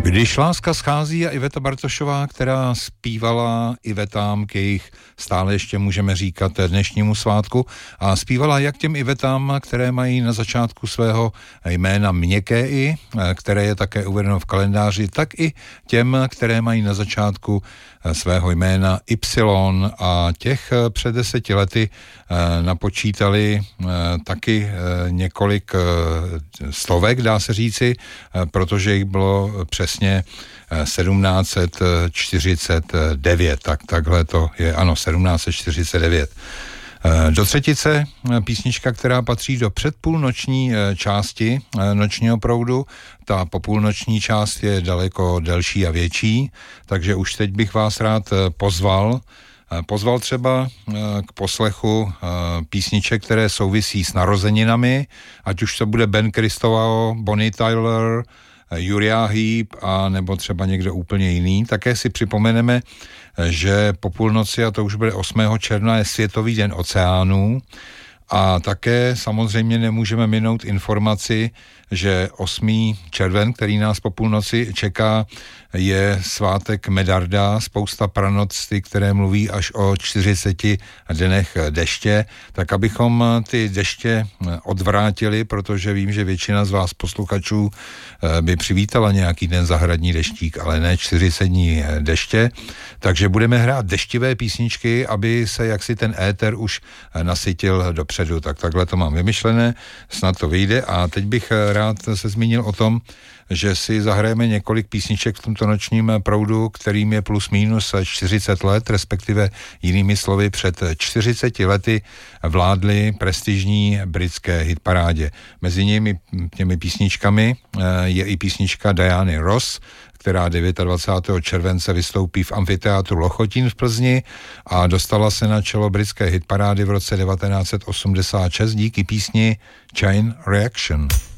Když láska schází a Iveta Bartošová, která zpívala Ivetám k jejich stále ještě můžeme říkat dnešnímu svátku a zpívala jak těm Ivetám, které mají na začátku svého jména měkké i, které je také uvedeno v kalendáři, tak i těm, které mají na začátku svého jména Y a těch před 10 lety napočítali taky několik stovek, dá se říci, protože jich bylo přesně 1749, takhle to je, ano, 1749. Do třetice písnička, která patří do předpůlnoční části nočního proudu. Ta popůlnoční část je daleko delší a větší, takže už teď bych vás rád pozval třeba k poslechu písniček, které souvisí s narozeninami, ať už to bude Ben Christovao, Bonnie Tyler, Uriah Heep a nebo třeba někdo úplně jiný. Také si připomeneme, že po půlnoci, a to už bude 8. června, je Světový den oceánů a také samozřejmě nemůžeme minout informaci, že 8. červen, který nás po půlnoci čeká, je svátek Medarda, spousta pranoctví, které mluví až o 40 dnech deště, tak abychom ty deště odvrátili, protože vím, že většina z vás posluchačů by přivítala nějaký den zahradní deštík, ale ne 40 dní deště, takže budeme hrát deštivé písničky, aby se jaksi ten éter už nasytil dopředu, tak takhle to mám vymyšlené, snad to vyjde a teď bych rád se zmínil o tom, že si zahrajeme několik písniček v tomto nočním proudu, kterým je plus minus 40 let, respektive jinými slovy před 40 lety vládly prestižní britské hitparádě. Mezi nimi těmi písničkami je i písnička Diany Ross, která 29. července vystoupí v amfiteátru Lochotín v Plzni a dostala se na čelo britské hitparády v roce 1986 díky písni Chain Reaction.